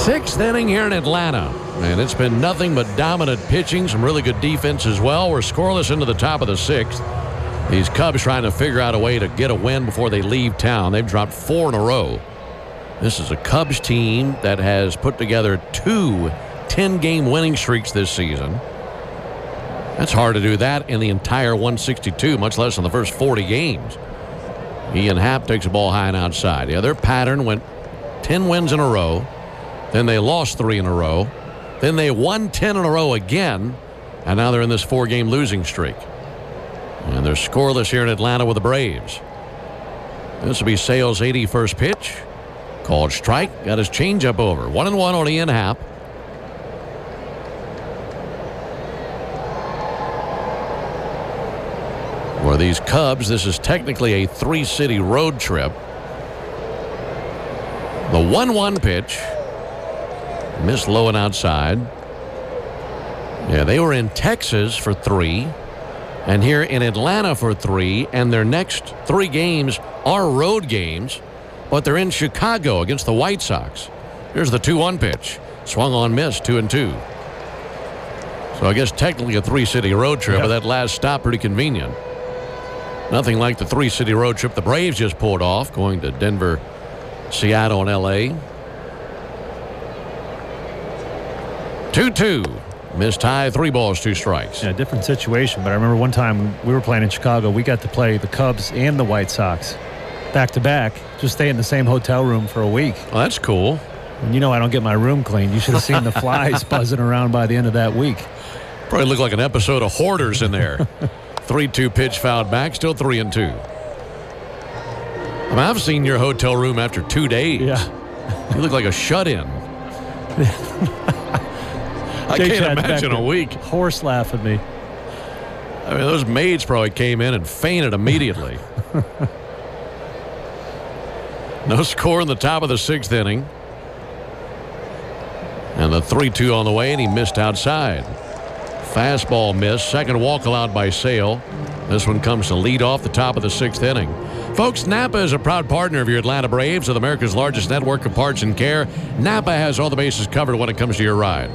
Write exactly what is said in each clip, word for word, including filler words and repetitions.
Sixth inning here in Atlanta. And it's been nothing but dominant pitching, some really good defense as well. We're scoreless into the top of the sixth. These Cubs trying to figure out a way to get a win before they leave town. They've dropped four in a row. This is a Cubs team that has put together two ten-game winning streaks this season. That's hard to do that in the entire one sixty-two, much less in the first forty games. Ian Happ takes a ball high and outside. Yeah, their pattern went ten wins in a row. Then they lost three in a row. Then they won ten in a row again. And now they're in this four-game losing streak. And they're scoreless here in Atlanta with the Braves. This will be Sale's eighty-first pitch. Called strike. Got his changeup over. One and one on Ian Happ. For these Cubs, this is technically a three-city road trip. The one one pitch. Missed low and outside. Yeah, they were in Texas for three. And here in Atlanta for three. And their next three games are road games. But they're in Chicago against the White Sox. Here's the two one pitch. Swung on, missed, two and two. So I guess technically a three-city road trip, yep. But that last stop pretty convenient. Nothing like the three-city road trip the Braves just pulled off, going to Denver, Seattle, and L A two two. Missed high, three balls, two strikes. Yeah, different situation, but I remember one time we were playing in Chicago, we got to play the Cubs and the White Sox back-to-back, just stay in the same hotel room for a week. Well, that's cool. And you know I don't get my room cleaned. You should have seen the flies buzzing around by the end of that week. Probably looked like an episode of Hoarders in there. three two pitch fouled back, still three and two. I mean, I've seen your hotel room after two days. Yeah. You look like a shut-in. I Jay can't Chad's imagine a week. Horse laugh at me. I mean, those maids probably came in and fainted immediately. No score in the top of the sixth inning. And the three two on the way, and he missed outside. Fastball missed. Second walk allowed by Sale. This one comes to lead off the top of the sixth inning. Folks, Napa is a proud partner of your Atlanta Braves with America's largest network of parts and care. Napa has all the bases covered when it comes to your ride.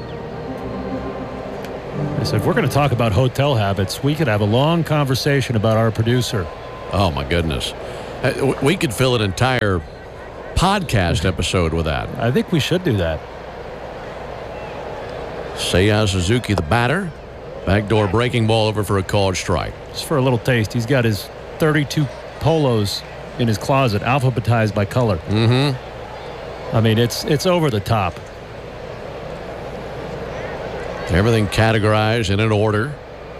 I said, if we're going to talk about hotel habits, we could have a long conversation about our producer. Oh, my goodness. We could fill an entire podcast episode with that. I think we should do that. Seiya Suzuki, the batter. Backdoor breaking ball over for a called strike. Just for a little taste, he's got his thirty-two polos in his closet, alphabetized by color. Mm-hmm. I mean, it's it's over the top. Everything categorized and in order.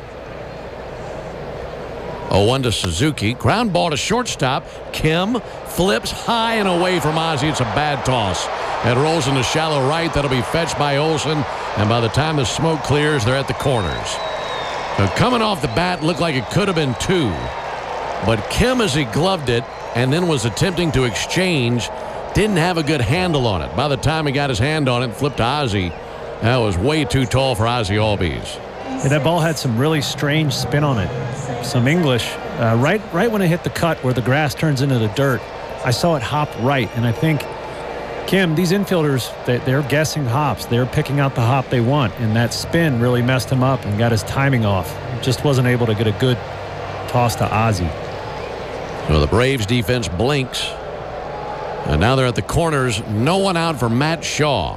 oh one to Suzuki. Ground ball to shortstop. Kim flips high and away from Ozzie. It's a bad toss. It rolls into shallow right. That'll be fetched by Olsen. And by the time the smoke clears, they're at the corners. So coming off the bat, looked like it could have been two. But Kim, as he gloved it and then was attempting to exchange, didn't have a good handle on it. By the time he got his hand on it, flipped to Ozzie. That was way too tall for Ozzie Albies. Yeah, that ball had some really strange spin on it. Some English. Uh, right, right when it hit the cut where the grass turns into the dirt, I saw it hop right. And I think, Kim, these infielders, they, they're guessing hops. They're picking out the hop they want. And that spin really messed him up and got his timing off. Just wasn't able to get a good toss to Ozzie. So the Braves defense blinks. And now they're at the corners. No one out for Matt Shaw.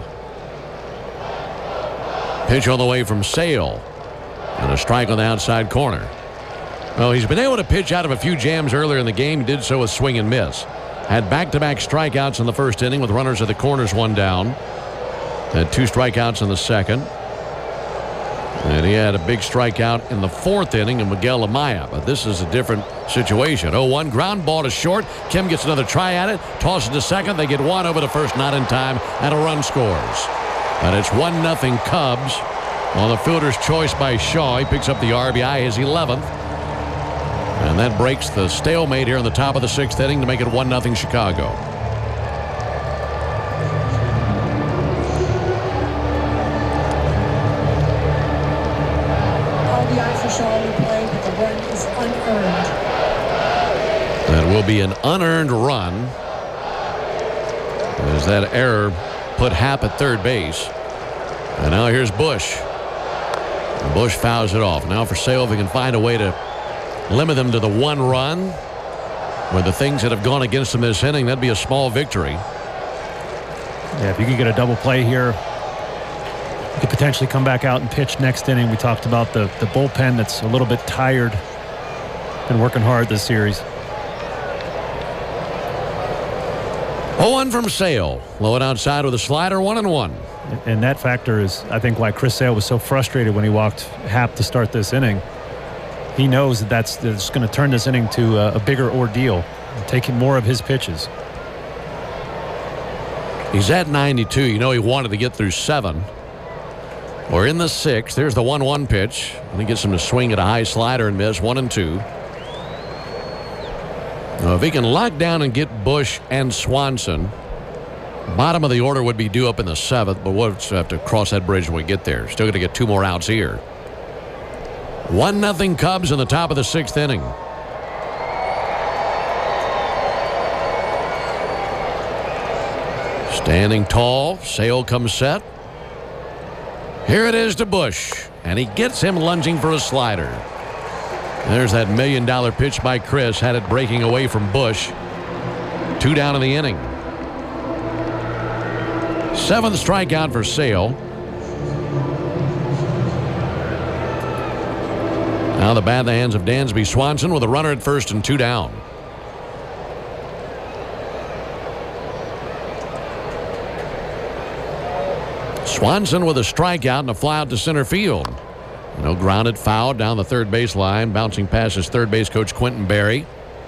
Pitch on the way from Sale. And a strike on the outside corner. Well, he's been able to pitch out of a few jams earlier in the game. He did so with swing and miss. Had back-to-back strikeouts in the first inning with runners at the corners, one down. Had two strikeouts in the second. And he had a big strikeout in the fourth inning of Miguel Amaya. But this is a different situation. oh one, ground ball to short. Kim gets another try at it. Tosses to second. They get one over to first, not in time, and a run scores. But it's one nothing Cubs on the fielder's choice by Shaw. He picks up the R B I, his eleventh. And that breaks the stalemate here in the top of the sixth inning to make it one nothing Chicago. R B I for Shaw will play, but the run is unearned. That will be an unearned run. As that error put Happ at third base. And now here's Bush. And Bush fouls it off. Now for Sale, if he can find a way to limit them to the one run, with the things that have gone against him this inning, that'd be a small victory. Yeah, if you could get a double play here, you could potentially come back out and pitch next inning. We talked about the, the bullpen that's a little bit tired. Been working hard this series. oh one from Sale. Low and outside with a slider, one and one. And that factor is, I think, why Chris Sale was so frustrated when he walked Happ to start this inning. He knows that that's, that's going to turn this inning to a, a bigger ordeal, taking more of his pitches. He's at ninety-two. You know he wanted to get through seven. We're in the sixth. There's the one one pitch. And he gets him to swing at a high slider and miss, one and two. Now, if he can lock down and get Bush and Swanson, bottom of the order would be due up in the seventh, but we'll have to cross that bridge when we get there. Still going to get two more outs here. One nothing Cubs in the top of the sixth inning. Standing tall, Sale comes set. Here it is to Bush, and he gets him lunging for a slider. There's that million dollar pitch by Chris, had it breaking away from Bush. Two down in the inning. Seventh strikeout for Sale. Now the bat in the hands of Dansby Swanson with a runner at first and two down. Swanson with a strikeout and a fly out to center field. No grounded foul down the third base line, bouncing past his third base coach Quentin Berry.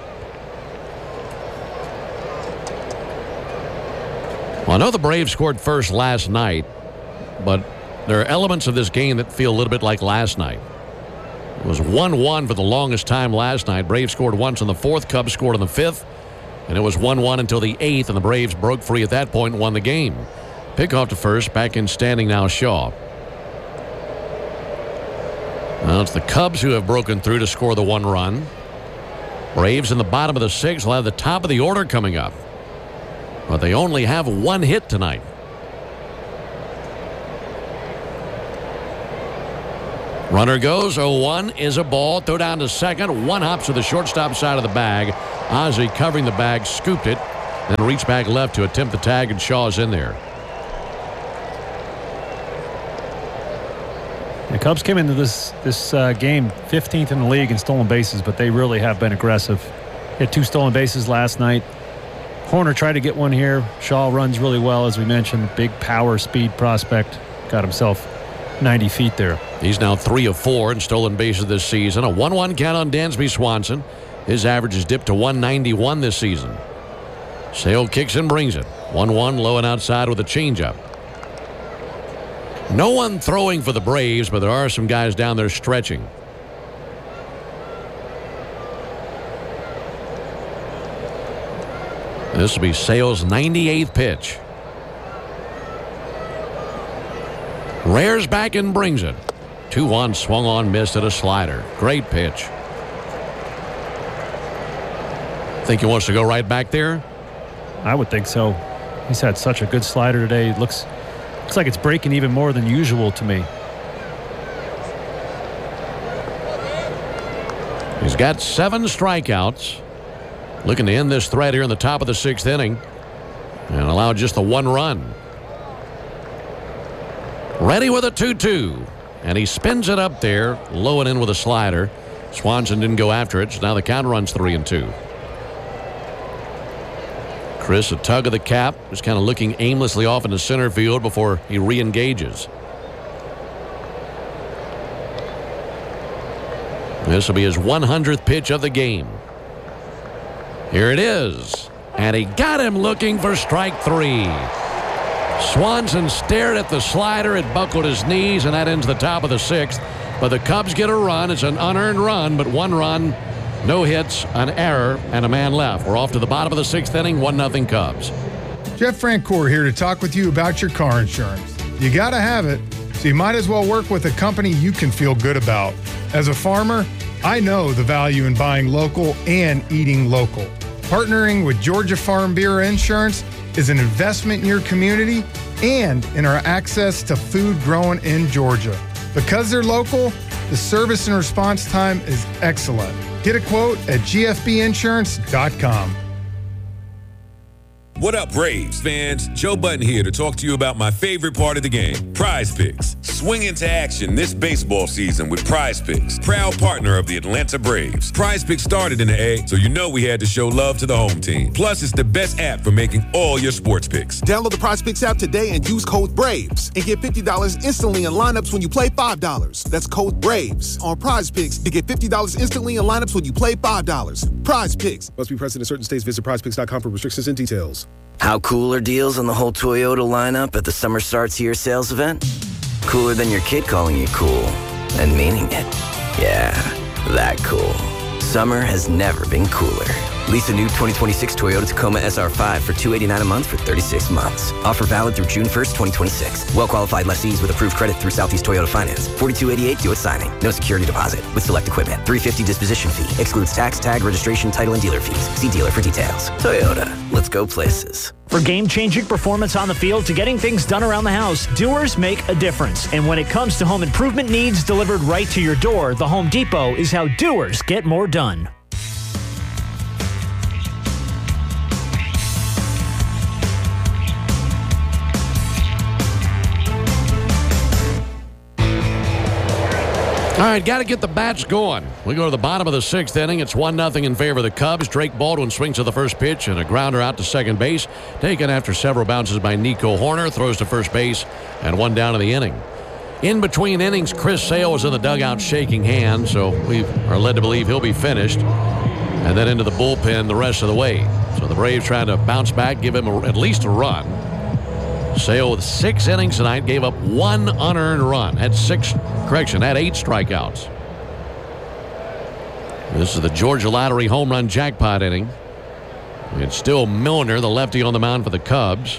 Well, I know the Braves scored first last night, but there are elements of this game that feel a little bit like last night. It was one one for the longest time last night. Braves scored once in the fourth, Cubs scored in the fifth, and it was one one until the eighth, and the Braves broke free at that point and won the game. Pickoff to first, back in standing now Shaw. Now it's the Cubs who have broken through to score the one run. Braves in the bottom of the sixth will have the top of the order coming up. But they only have one hit tonight. Runner goes, oh one is a ball. Throw down to second. One hops to the shortstop side of the bag. Ozzie covering the bag, scooped it, then reached back left to attempt the tag, and Shaw's in there. The Cubs came into this this uh, game fifteenth in the league in stolen bases, but they really have been aggressive. Hit two stolen bases last night. Horner tried to get one here. Shaw runs really well, as we mentioned. Big power, speed prospect. Got himself ninety feet there. He's now three of four in stolen bases this season. A one one count on Dansby Swanson. His average has dipped to one ninety-one this season. Sale kicks and brings it. one one low and outside with a changeup. No one throwing for the Braves, but there are some guys down there stretching. This will be Sale's ninety-eighth pitch. Rares back and brings it. two one swung on, missed at a slider. Great pitch. Think he wants to go right back there? I would think so. He's had such a good slider today. It looks looks like it's breaking even more than usual to me. He's got seven strikeouts. Looking to end this threat here in the top of the sixth inning and allow just the one run. Ready with a two two. And he spins it up there, low and in with a slider. Swanson didn't go after it, so now the count runs three and two. Chris, a tug of the cap, just kind of looking aimlessly off into center field before he re-engages. This will be his one hundredth pitch of the game. Here it is. And he got him looking for strike three. Swanson stared at the slider. It buckled his knees, and that ends the top of the sixth. But the Cubs get a run. It's an unearned run, but one run, no hits, an error, and a man left. We're off to the bottom of the sixth inning, one nothing Cubs. Jeff Francoeur here to talk with you about your car insurance. You got to have it, so you might as well work with a company you can feel good about. As a farmer, I know the value in buying local and eating local. Partnering with Georgia Farm Bureau Insurance is an investment in your community and in our access to food grown in Georgia. Because they're local, the service and response time is excellent. Get a quote at g f b insurance dot com. What up, Braves fans? Joe Button here to talk to you about my favorite part of the game, Prize Picks. Swing into action this baseball season with Prize Picks, proud partner of the Atlanta Braves. Prize Picks started in the A, so you know we had to show love to the home team. Plus, it's the best app for making all your sports picks. Download the Prize Picks app today and use code BRAVES and get fifty dollars instantly in lineups when you play five dollars. That's code BRAVES on Prize Picks to get fifty dollars instantly in lineups when you play five dollars. Prize Picks. Must be present in certain states. Visit prize picks dot com for restrictions and details. How cool are deals on the whole Toyota lineup at the Summer Starts Here sales event? Cooler than your kid calling you cool and meaning it. Yeah, that cool. Summer has never been cooler. Lease a new twenty twenty-six Toyota Tacoma S R five for two hundred eighty-nine dollars a month for thirty-six months. Offer valid through June first, twenty twenty-six. Well-qualified lessees with approved credit through Southeast Toyota Finance. forty-two eighty-eight due at signing. No security deposit with select equipment. three hundred fifty dollars disposition fee. Excludes tax, tag, registration, title, and dealer fees. See dealer for details. Toyota. Let's go places. For game-changing performance on the field to getting things done around the house, Doers make a difference. And when it comes to home improvement needs delivered right to your door, the Home Depot is how Doers get more done. All right, got to get the bats going. We go to the bottom of the sixth inning. It's one nothing in favor of the Cubs. Drake Baldwin swings to the first pitch and a grounder out to second base. Taken after several bounces by Nico Horner. Throws to first base and one down in the inning. In between innings, Chris Sale was in the dugout shaking hands, so we are led to believe he'll be finished. And then into the bullpen the rest of the way. So the Braves trying to bounce back, give him a, at least a run. Sale with six innings tonight, gave up one unearned run. Had six, correction, had eight strikeouts. This is the Georgia Lottery home run jackpot inning. It's still Milner, the lefty, on the mound for the Cubs.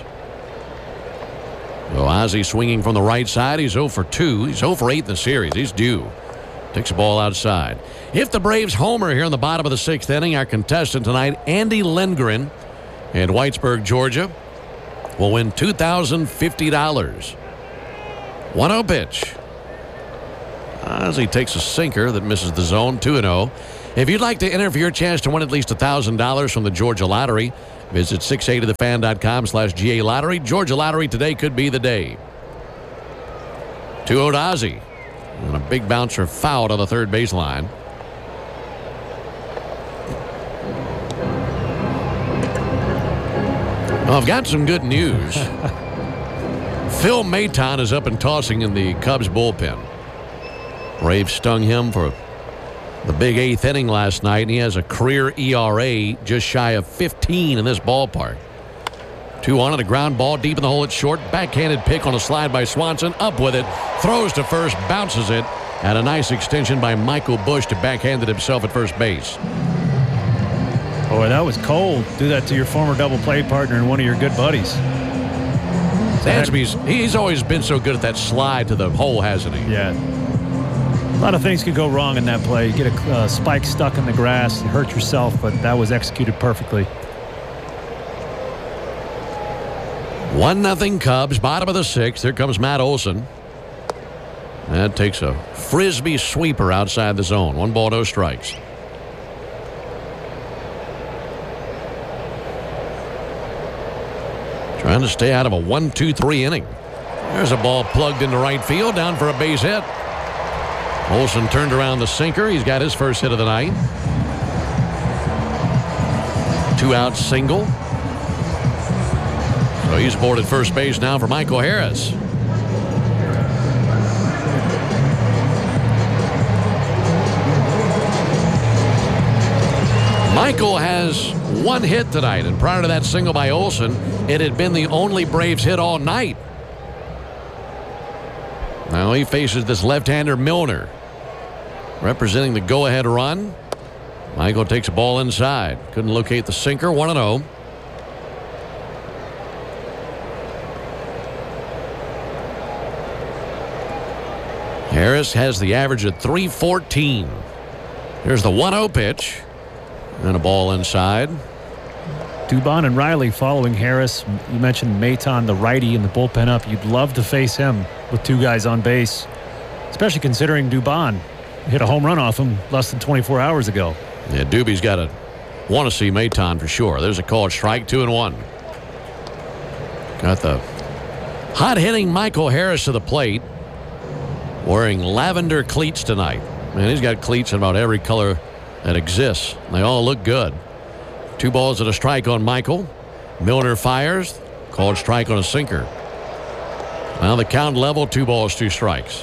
So Ozzie swinging from the right side. He's oh for two. He's oh for eight in the series. He's due. Takes the ball outside. If the Braves homer here in the bottom of the sixth inning, our contestant tonight, Andy Lindgren in Whitesburg, Georgia, will win two thousand fifty dollars. one oh pitch. Ozzie takes a sinker that misses the zone, two and oh. If you'd like to enter for your chance to win at least one thousand dollars from the Georgia Lottery, visit six eighty the fan dot com slash G A Lottery. Georgia Lottery, today could be the day. two oh to Ozzie. And a big bouncer fouled on the third baseline. Well, I've got some good news. Phil Maton is up and tossing in the Cubs bullpen. Braves stung him for the big eighth inning last night, and he has a career E R A just shy of fifteen in this ballpark. Two on and a ground ball deep in the hole at short. Backhanded pick on a slide by Swanson. Up with it. Throws to first. Bounces it. And a nice extension by Michael Busch to backhand it himself at first base. Boy, that was cold. Do that to your former double play partner and one of your good buddies. Dansby's, he's always been so good at that slide to the hole, hasn't he? Yeah. A lot of things could go wrong in that play. You get a uh, spike stuck in the grass, you hurt yourself, but that was executed perfectly. One nothing Cubs, bottom of the sixth. Here comes Matt Olson. That takes a frisbee sweeper outside the zone. One ball, no strikes. Trying to stay out of a one two three inning. There's a ball plugged into right field, down for a base hit. Olson turned around the sinker. He's got his first hit of the night. Two out single. So he's aboard at first base now for Michael Harris. Michael has one hit tonight, and prior to that single by Olson, it had been the only Braves hit all night. Now he faces this left-hander Milner, representing the go-ahead run. Michael takes a ball inside. Couldn't locate the sinker. one and oh. Harris has the average at three fourteen. Here's the one oh pitch. And a ball inside. Dubon and Riley following Harris. You mentioned Maton, the righty, in the bullpen up. You'd love to face him with two guys on base, especially considering Dubon hit a home run off him less than twenty-four hours ago. Yeah, Doobie's got to want to see Maton for sure. There's a called strike, two and one. Got the hot-hitting Michael Harris to the plate, wearing lavender cleats tonight. Man, he's got cleats in about every color that exists. They all look good. Two balls and a strike on Michael. Milner fires. Called strike on a sinker. Now the count level, two balls, two strikes.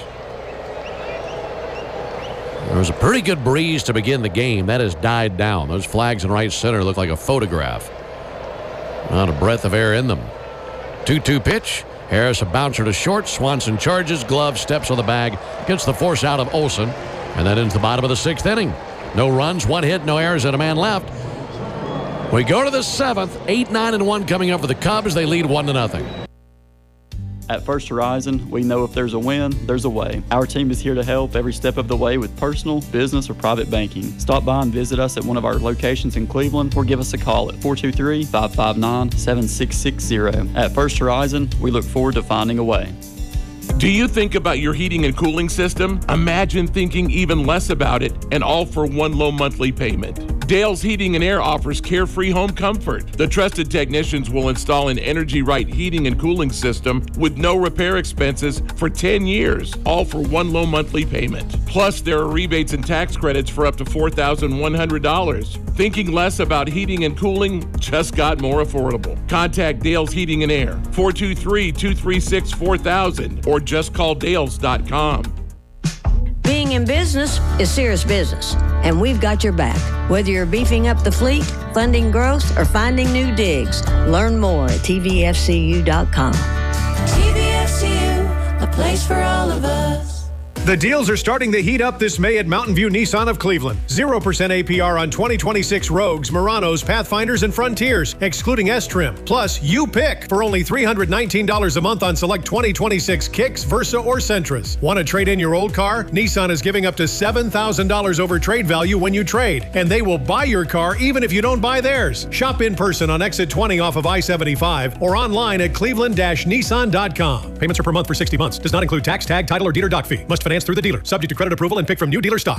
There was a pretty good breeze to begin the game. That has died down. Those flags in right center look like a photograph. Not a breath of air in them. two two pitch. Harris a bouncer to short. Swanson charges. Glove steps on the bag. Gets the force out of Olson. And then into the bottom of the sixth inning. No runs, one hit, no errors, and a man left. We go to the seventh. eight, nine, and one coming up for the Cubs. They lead one to nothing. At First Horizon, we know if there's a win, there's a way. Our team is here to help every step of the way with personal, business, or private banking. Stop by and visit us at one of our locations in Cleveland or give us a call at four two three, five five nine, seven six six zero. At First Horizon, we look forward to finding a way. Do you think about your heating and cooling system? Imagine thinking even less about it and all for one low monthly payment. Dale's Heating and Air offers carefree home comfort. The trusted technicians will install an Energy Right heating and cooling system with no repair expenses for ten years, all for one low monthly payment. Plus, there are rebates and tax credits for up to four thousand one hundred dollars. Thinking less about heating and cooling just got more affordable. Contact Dale's Heating and Air, four two three, two three six, four thousand, or just call dales dot com. Being in business is serious business, and we've got your back. Whether you're beefing up the fleet, funding growth, or finding new digs, learn more at T V F C U dot com. T V F C U, a place for all of us. The deals are starting to heat up this May at Mountain View Nissan of Cleveland. zero percent A P R on twenty twenty-six Rogues, Muranos, Pathfinders, and Frontiers, excluding S-Trim. Plus, you pick for only three hundred nineteen dollars a month on select twenty twenty-six Kicks, Versa, or Sentras. Want to trade in your old car? Nissan is giving up to seven thousand dollars over trade value when you trade, and they will buy your car even if you don't buy theirs. Shop in person on exit twenty off of I seventy-five or online at cleveland dash nissan dot com. Payments are per month for sixty months. Does not include tax, tag, title, or dealer doc fee. Must finance through the dealer. Subject to credit approval and pick from new dealer stock.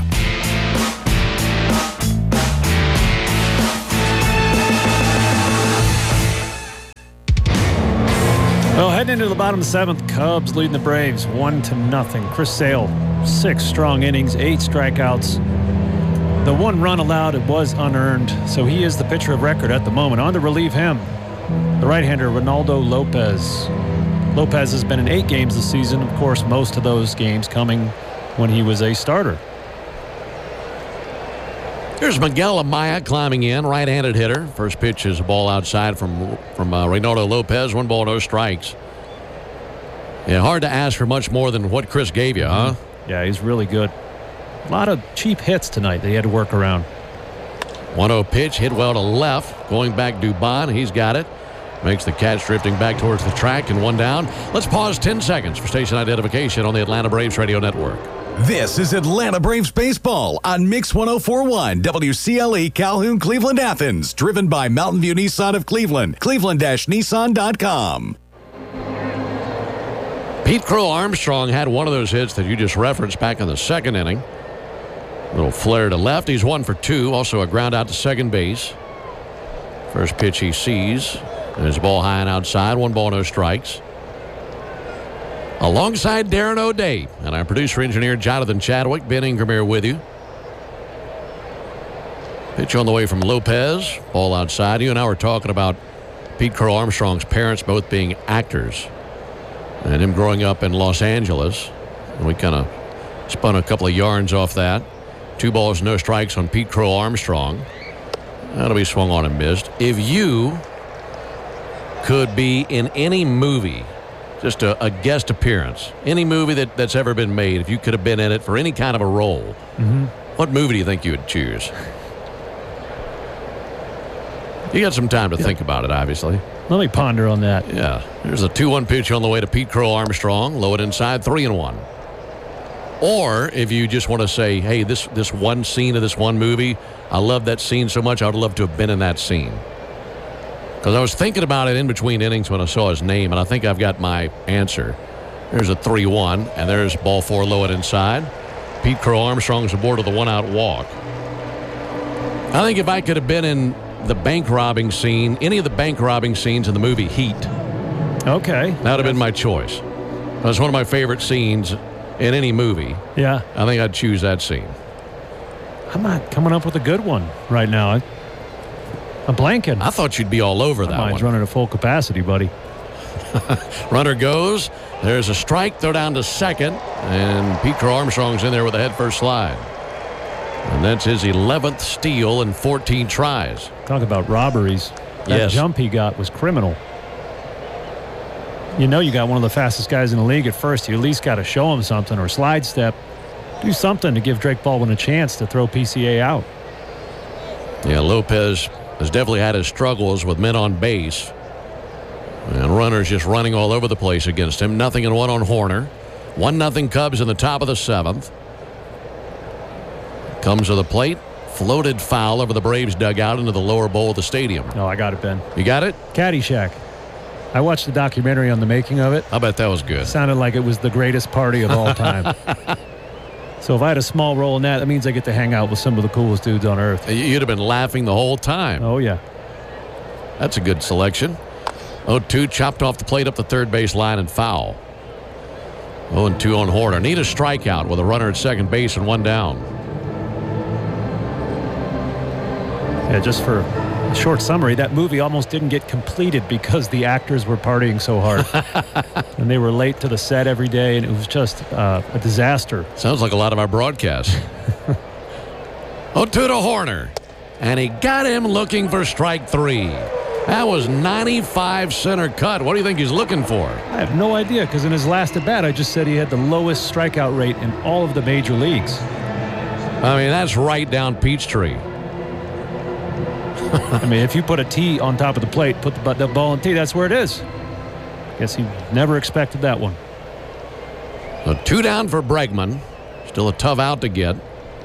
Well, heading into the bottom of the seventh, Cubs leading the Braves one to nothing. Chris Sale, six strong innings, eight strikeouts. The one run allowed, it was unearned, so he is the pitcher of record at the moment. On to relieve him, the right-hander Ronaldo Lopez. Lopez has been in eight games this season. Of course, most of those games coming when he was a starter. Here's Miguel Amaya climbing in, right-handed hitter. First pitch is a ball outside from from uh, Ronaldo Lopez. One ball, no strikes. Yeah, hard to ask for much more than what Chris gave you, huh? Yeah, he's really good. A lot of cheap hits tonight that he had to work around. one oh pitch, hit well to left. Going back, Dubon, he's got it. Makes the catch drifting back towards the track and one down. Let's pause ten seconds for station identification on the Atlanta Braves Radio Network. This is Atlanta Braves Baseball on Mix one oh four point one, W C L E Calhoun, Cleveland, Athens. Driven by Mountain View Nissan of Cleveland, cleveland dash nissan dot com. Pete Crow Armstrong had one of those hits that you just referenced back in the second inning. Little flare to left. He's one for two. Also a ground out to second base. First pitch he sees. There's a ball high and outside. One ball, no strikes. Alongside Darren O'Day and our producer engineer Jonathan Chadwick, Ben Ingram here with you. Pitch on the way from Lopez. Ball outside. You and I were talking about Pete Crow Armstrong's parents both being actors and him growing up in Los Angeles. And we kind of spun a couple of yarns off that. Two balls, no strikes on Pete Crow Armstrong. That'll be swung on and missed. If you could be in any movie, just a, a guest appearance, any movie that, that's ever been made, if you could have been in it for any kind of a role, mm-hmm. what movie do you think you would choose? You got some time to yeah. think about it, obviously. Let me ponder on that. Yeah. There's a two one pitch on the way to Pete Crow Armstrong. Low it inside, three and one. Or if you just want to say, hey, this, this one scene of this one movie, I love that scene so much, I would love to have been in that scene. Because I was thinking about it in between innings when I saw his name, and I think I've got my answer. There's a three one, and there's ball four low and inside. Pete Crow Armstrong's aboard with a one-out walk. I think if I could have been in the bank robbing scene, any of the bank robbing scenes in the movie Heat. Okay. That would have been my choice. That's one of my favorite scenes in any movie. Yeah. I think I'd choose that scene. I'm not coming up with a good one right now. I, I'm blanking. I thought you'd be all over that Mine's one. running at full capacity, buddy. Runner goes. There's a strike. Throw down to second. And Pete Crow Armstrong's in there with a head-first slide. And that's his eleventh steal in fourteen tries. Talk about robberies. That Yes. jump he got was criminal. You know you got one of the fastest guys in the league at first. You at least got to show him something or slide step. Do something to give Drake Baldwin a chance to throw P C A out. Yeah, Lopez has definitely had his struggles with men on base. And runners just running all over the place against him. Nothing and one on Horner. One nothing Cubs in the top of the seventh. Comes to the plate. Floated foul over the Braves dugout into the lower bowl of the stadium. No, I got it, Ben. You got it? Caddyshack. I watched the documentary on the making of it. I bet that was good. Sounded like it was the greatest party of all time. So if I had a small role in that, that means I get to hang out with some of the coolest dudes on earth. You'd have been laughing the whole time. Oh, yeah. That's a good selection. oh two chopped off the plate up the third base line and foul. oh and two on Horner. Need a strikeout with a runner at second base and one down. Yeah, just for a short summary, that movie almost didn't get completed because the actors were partying so hard. And they were late to the set every day, and it was just uh, a disaster. Sounds like a lot of our broadcasts. oh two to Horner. And he got him looking for strike three. That was ninety-five center cut. What do you think he's looking for? I have no idea, because in his last at bat, I just said he had the lowest strikeout rate in all of the major leagues. I mean, that's right down Peachtree. I mean, if you put a T on top of the plate, put the, the ball in T, that's where it is. Guess he never expected that one. So two down for Bregman. Still a tough out to get.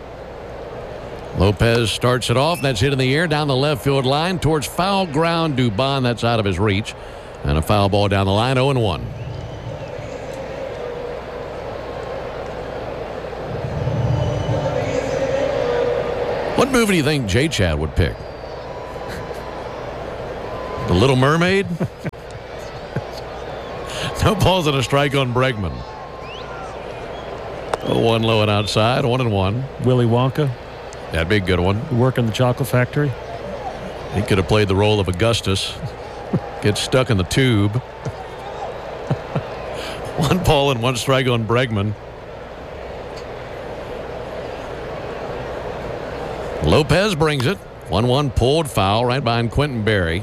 Lopez starts it off. That's hit in the air down the left field line towards foul ground. Dubon, that's out of his reach. And a foul ball down the line, oh and one. What movie do you think J. Chad would pick? The Little Mermaid? No balls and a strike on Bregman. oh one low and outside, one and one. Willy Wonka. That'd be a good one. Work in the chocolate factory. He could have played the role of Augustus. Gets stuck in the tube. One ball and one strike on Bregman. Lopez brings it. one one pulled foul right behind Quentin Berry.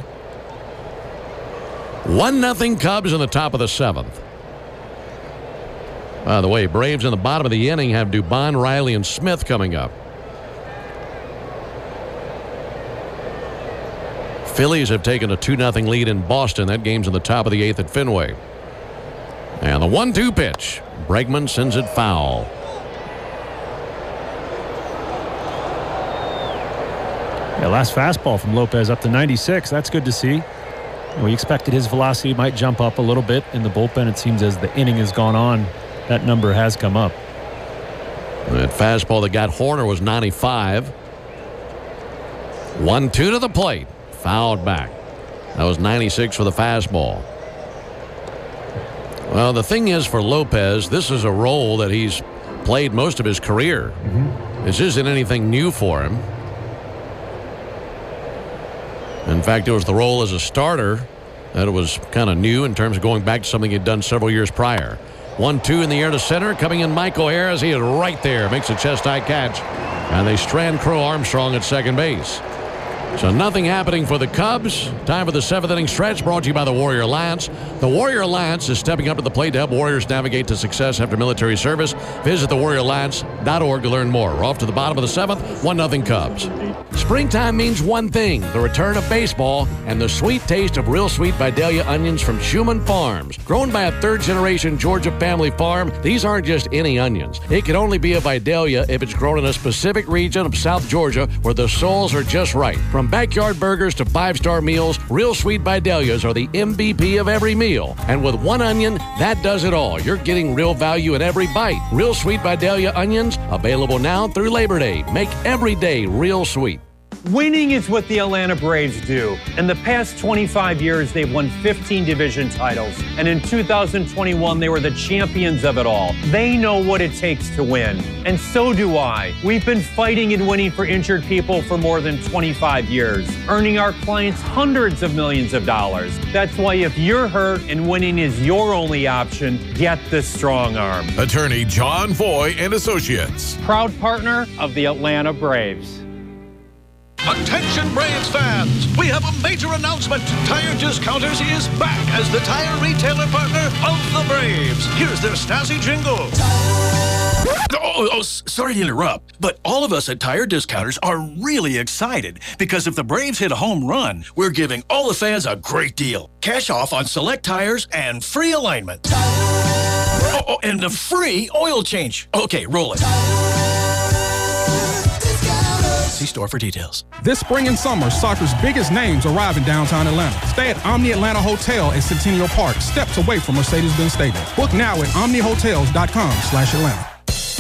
one nothing Cubs in the top of the seventh. By the way, Braves in the bottom of the inning have Dubon, Riley, and Smith coming up. Phillies have taken a two nothing lead in Boston. That game's in the top of the eighth at Fenway. And the one two pitch. Bregman sends it foul. Yeah, last fastball from Lopez up to ninety-six. That's good to see. We expected his velocity might jump up a little bit in the bullpen. It seems as the inning has gone on, that number has come up. That fastball that got Horner was ninety-five. one two to the plate. Fouled back. That was ninety-six for the fastball. Well, the thing is for Lopez, this is a role that he's played most of his career. Mm-hmm. This isn't anything new for him. In fact, it was the role as a starter that it was kind of new in terms of going back to something he'd done several years prior. one two in the air to center. Coming in Michael Ayers. He is right there. Makes a chest-high catch. And they strand Crow Armstrong at second base. So nothing happening for the Cubs. Time for the seventh inning stretch, brought to you by the Warrior Alliance. The Warrior Alliance is stepping up to the plate to help Warriors navigate to success after military service. Visit the warrior alliance dot org to learn more. We're off to the bottom of the seventh, one nothing Cubs. Springtime means one thing, the return of baseball and the sweet taste of Real Sweet Vidalia onions from Schumann Farms. Grown by a third-generation Georgia family farm, these aren't just any onions. It can only be a Vidalia if it's grown in a specific region of South Georgia where the soils are just right. From backyard burgers to five-star meals, Real Sweet Vidalias are the M V P of every meal. And with one onion, that does it all. You're getting real value in every bite. Real Sweet Vidalia onions, available now through Labor Day. Make every day real sweet. Winning is what the Atlanta Braves do. In the past twenty-five years, they've won fifteen division titles. And in two thousand twenty-one, they were the champions of it all. They know what it takes to win. And so do I. We've been fighting and winning for injured people for more than twenty-five years, earning our clients hundreds of millions of dollars. That's why if you're hurt and winning is your only option, get the Strong Arm. Attorney John Foy and Associates. Proud partner of the Atlanta Braves. Attention Braves fans, we have a major announcement. Tire Discounters is back as the tire retailer partner of the Braves. Here's their snazzy jingle. Oh, oh, sorry to interrupt, but all of us at Tire Discounters are really excited because if the Braves hit a home run, we're giving all the fans a great deal. Cash off on select tires and free alignment. Oh, oh, and a free oil change. Okay, roll it. See store for details. This spring and summer, soccer's biggest names arrive in downtown Atlanta. Stay at Omni Atlanta Hotel at Centennial Park, steps away from Mercedes-Benz Stadium. Book now at omni hotels dot com slash Atlanta.